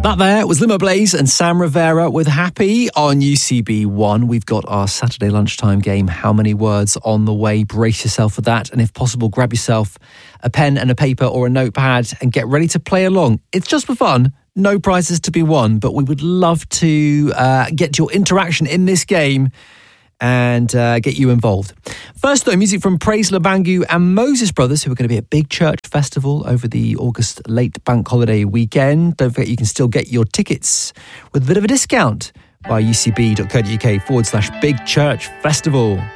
That there was Limo Blaze and Sam Rivera with Happy on UCB1. We've got our Saturday lunchtime game, How Many Words, on the way. Brace yourself for that. And if possible, grab yourself a pen and a paper or a notepad and get ready to play along. It's just for fun. No prizes to be won, but we would love to get your interaction in this game and get you involved. First though, music from Praise Labangu and Moses Brothers, who are going to be at Big Church Festival over the August late bank holiday weekend. Don't forget you can still get your tickets with a bit of a discount via ucb.co.uk/Big Church Festival.